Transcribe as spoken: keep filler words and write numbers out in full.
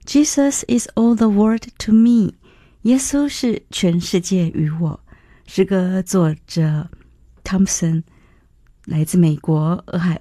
Jesus is all the world to me. 耶稣是全世界于我。诗歌作者 Thompson 来自美国俄亥